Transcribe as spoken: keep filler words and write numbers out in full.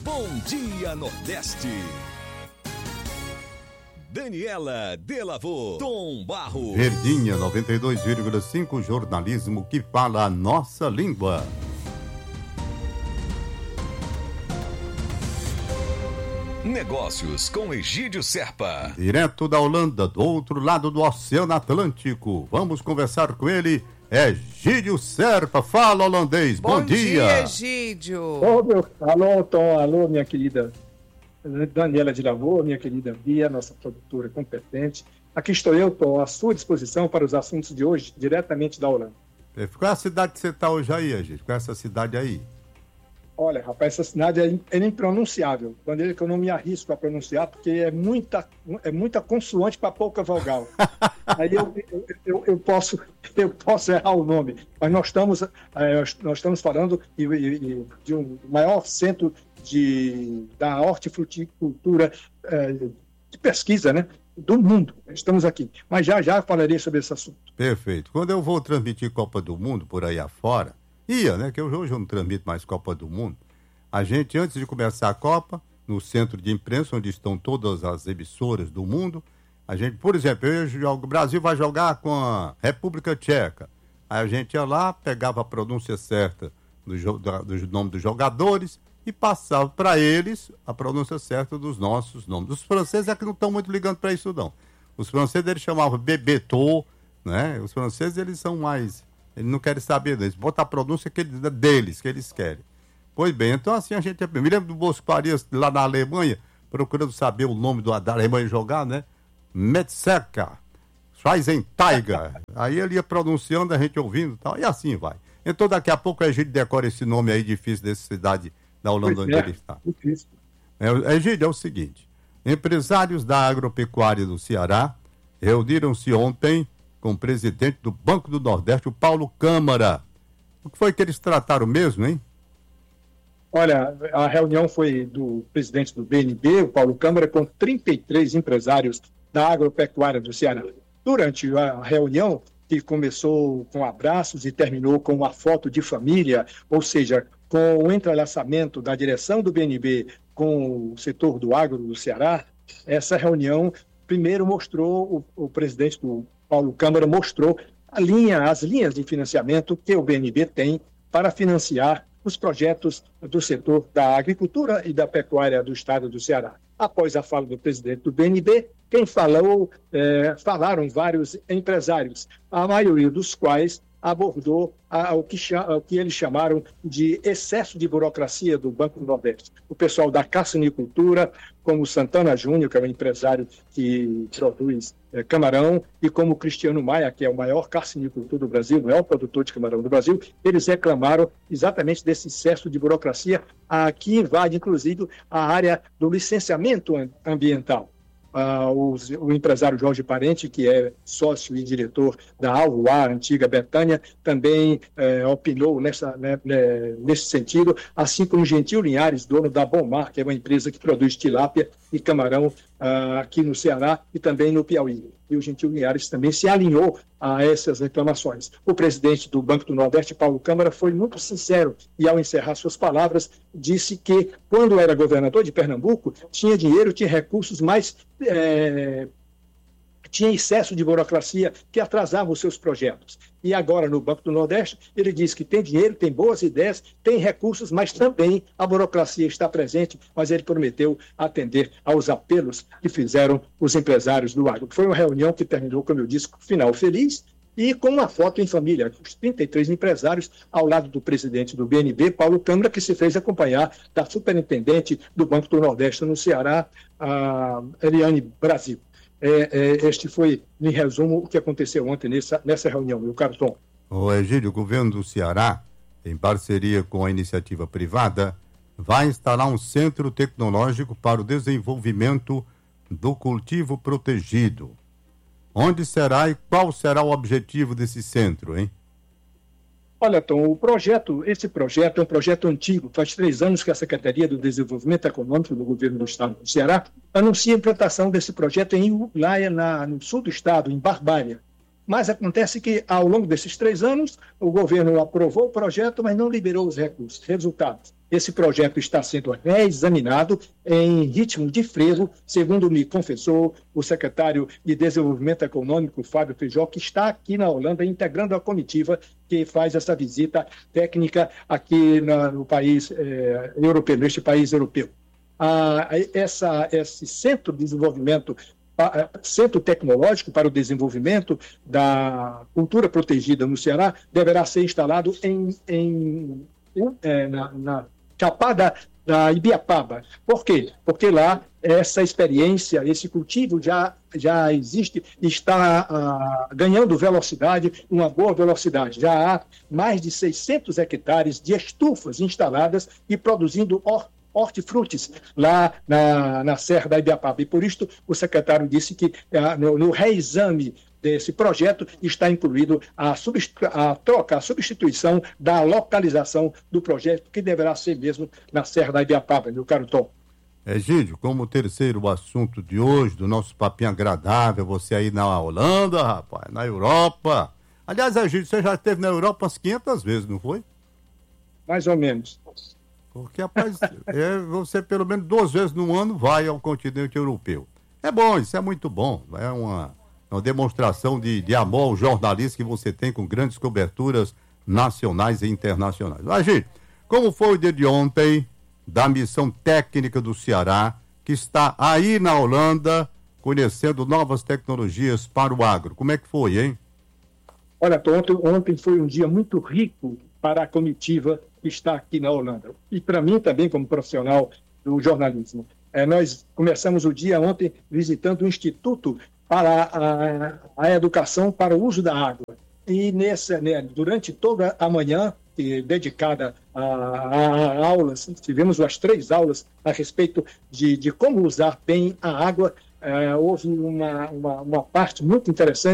Bom Dia Nordeste. Daniela Delavô, Tom Barros. Verdinha noventa e dois vírgula cinco, jornalismo que fala a nossa língua. Negócios com Egídio Serpa. Direto da Holanda, do outro lado do Oceano Atlântico. Vamos conversar com ele, Egídio Serpa. Fala, holandês. Bom, Bom dia. dia, Egídio. Oh, meu... Alô, Tom. Alô, minha querida Daniela Delavô, minha querida Bia, nossa produtora competente. Aqui estou eu, Tom, à sua disposição para os assuntos de hoje, diretamente da Holanda. Qual é a cidade que você está hoje aí, Egídio? Qual é essa cidade aí? Olha, rapaz, essa cidade é, é impronunciável. Quando ele que eu não me arrisco a pronunciar, porque é muita, é muita consoante para pouca vogal. Aí eu, eu, eu, eu, posso, eu posso errar o nome. Mas nós estamos, é, nós estamos falando de, de, de um maior centro de, da hortifruticultura é, de pesquisa, né, do mundo. Estamos aqui. Mas já já falarei sobre esse assunto. Perfeito. Quando eu vou transmitir Copa do Mundo por aí afora, ia, né? Que hoje eu não transmito mais Copa do Mundo. A gente, antes de começar a Copa, no centro de imprensa, onde estão todas as emissoras do mundo, a gente, por exemplo, eu jogo, o Brasil vai jogar com a República Tcheca. Aí a gente ia lá, pegava a pronúncia certa do, do, do nome dos jogadores e passava para eles a pronúncia certa dos nossos nomes. Os franceses é que não estão muito ligando para isso, não. Os franceses, eles chamavam Bebeto, né? Os franceses, eles são mais... Eles não querem saber deles. Bota a pronúncia que eles, deles, que eles querem. Pois bem, então assim a gente... Me lembro do Bosco Farias, lá na Alemanha, procurando saber o nome do, da Alemanha jogar, né? Metzeker, Schweizenteiger. Aí ele ia pronunciando, a gente ouvindo e tal, e assim vai. Então daqui a pouco a gente decora esse nome aí difícil dessa cidade da Holanda onde ele está. É, Egídio, é o seguinte, empresários da agropecuária do Ceará reuniram-se ontem com o presidente do Banco do Nordeste, o Paulo Câmara. O que foi que eles trataram mesmo, hein? Olha, a reunião foi do presidente do B N B, o Paulo Câmara, com trinta e três empresários da agropecuária do Ceará. Durante a reunião, que começou com abraços e terminou com uma foto de família, ou seja, com o entrelaçamento da direção do B N B com o setor do agro do Ceará, essa reunião primeiro mostrou, o, o presidente do Paulo Câmara mostrou a linha, as linhas de financiamento que o B N B tem para financiar os projetos do setor da agricultura e da pecuária do estado do Ceará. Após a fala do presidente do B N B, quem falou, é, falaram vários empresários, a maioria dos quais abordou a, o, que, o que eles chamaram de excesso de burocracia do Banco do Nordeste. O pessoal da carcinicultura, como Santana Júnior, que é um empresário que produz é, camarão, e como Cristiano Maia, que é o maior carcinicultor do Brasil, o maior produtor de camarão do Brasil, eles reclamaram exatamente desse excesso de burocracia, a, que invade, inclusive, a área do licenciamento ambiental. Uh, o, o empresário Jorge Parente, que é sócio e diretor da Alvoar, antiga Betânia, também eh, opinou nessa, né, né, nesse sentido, assim como Gentil Linhares, dono da Bomar, que é uma empresa que produz tilápia e camarão uh, aqui no Ceará e também no Piauí. E o Gentil Linhares também se alinhou a essas reclamações. O presidente do Banco do Nordeste, Paulo Câmara, foi muito sincero e, ao encerrar suas palavras, disse que, quando era governador de Pernambuco, tinha dinheiro, tinha recursos, mas é, tinha excesso de burocracia que atrasava os seus projetos. E agora, no Banco do Nordeste, ele diz que tem dinheiro, tem boas ideias, tem recursos, mas também a burocracia está presente, mas ele prometeu atender aos apelos que fizeram os empresários do agro. Foi uma reunião que terminou, como eu disse, com final feliz e com uma foto em família, os trinta e três empresários ao lado do presidente do B N B, Paulo Câmara, que se fez acompanhar da superintendente do Banco do Nordeste no Ceará, a Eliane Brasil. É, é, este foi, em resumo, o que aconteceu ontem nessa, nessa reunião, meu caro Tom. O Egídio, o governo do Ceará, em parceria com a iniciativa privada, vai instalar um centro tecnológico para o desenvolvimento do cultivo protegido. Onde será e qual será o objetivo desse centro, hein? Olha, Tom, o projeto, esse projeto é um projeto antigo. Faz três anos que a Secretaria do Desenvolvimento Econômico do Governo do Estado do Ceará anuncia a implantação desse projeto em Uruguaia, na, no sul do estado, em Barbalha. Mas acontece que, ao longo desses três anos, o governo aprovou o projeto, mas não liberou os recursos. Resultado, esse projeto está sendo reexaminado em ritmo de frevo, segundo me confessou o secretário de Desenvolvimento Econômico, Fábio Feijó, que está aqui na Holanda, integrando a comitiva que faz essa visita técnica aqui na, no país eh, europeu, neste país europeu. Ah, essa, esse centro de desenvolvimento, Centro Tecnológico para o Desenvolvimento da Cultura Protegida no Ceará, deverá ser instalado em, em, em, na, na Chapada da Ibiapaba. Por quê? Porque lá essa experiência, esse cultivo já, já existe e está ah, ganhando velocidade, uma boa velocidade. Já há mais de seiscentos hectares de estufas instaladas e produzindo hortas, hortifrutis lá na, na Serra da Ibiapaba. E por isso o secretário disse que ah, no, no reexame desse projeto está incluído a, a troca, a substituição da localização do projeto, que deverá ser mesmo na Serra da Ibiapaba, meu caro Tom. Egídio, como terceiro assunto de hoje, do nosso papinho agradável, você aí na Holanda, rapaz, na Europa. Aliás, Egídio, você já esteve na Europa umas quinhentas vezes, não foi? Mais ou menos. Porque, rapaz, é, você pelo menos duas vezes no ano vai ao continente europeu. É bom, isso é muito bom. É uma, uma demonstração de, de amor ao jornalismo que você tem com grandes coberturas nacionais e internacionais. Agir, como foi o dia de ontem da missão técnica do Ceará, que está aí na Holanda, conhecendo novas tecnologias para o agro? Como é que foi, hein? Olha, ontem, ontem foi um dia muito rico para a comitiva que está aqui na Holanda. E para mim também, como profissional do jornalismo. É, nós começamos o dia ontem visitando o Instituto para a, a Educação para o Uso da Água. E nessa, né, durante toda a manhã, que, dedicada a, a, a aulas, tivemos as três aulas a respeito de, de como usar bem a água. É, houve uma, uma, uma parte muito interessante